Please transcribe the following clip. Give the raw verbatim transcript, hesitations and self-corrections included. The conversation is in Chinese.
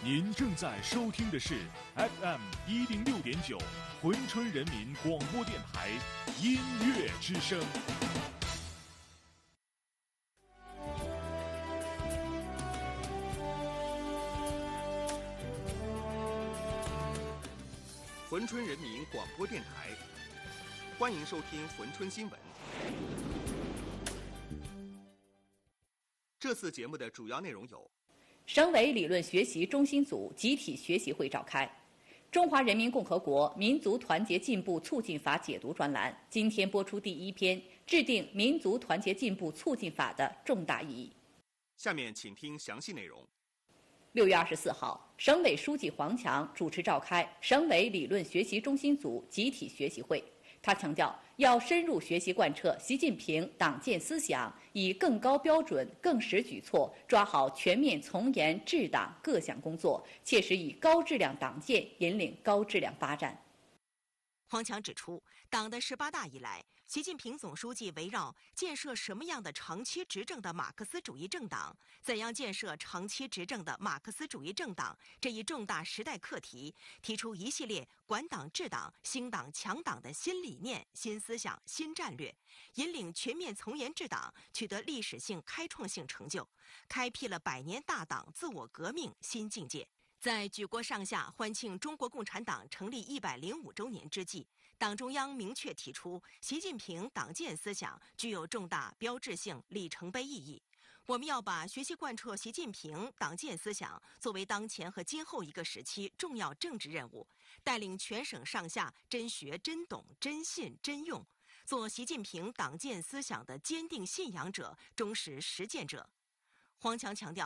您正在收听的是 F M 一零六点九珲春人民广播电台音乐之声。 珲春人民广播电台，欢迎收听珲春新闻。这次节目的主要内容有： 省委理论学习中心组集体学习会召开，中华人民共和国民族团结进步促进法解读专栏今天播出第一篇，制定民族团结进步促进法的重大意义。 下面请听详细内容。 六月二十四号，省委书记黄强主持召开省委理论学习中心组集体学习会。他强调，要深入学习贯彻习近平党建思想，以更高标准、更实举措抓好全面从严治党各项工作，切实以高质量党建引领高质量发展。 黄强指出，党的十八大以来，习近平总书记围绕建设什么样的长期执政的马克思主义政党，怎样建设长期执政的马克思主义政党这一重大时代课题，提出一系列管党治党、兴党强党的新理念、新思想、新战略，引领全面从严治党取得历史性开创性成就，开辟了百年大党自我革命新境界。在举国上下欢庆中国共产党成立一百零五周年之际，党中央明确提出，习近平党建思想具有重大标志性里程碑意义。我们要把学习贯彻习近平党建思想作为当前和今后一个时期重要政治任务，带领全省上下真学、真懂、真信、真用，做习近平党建思想的坚定信仰者、忠实实践者。黄强强调，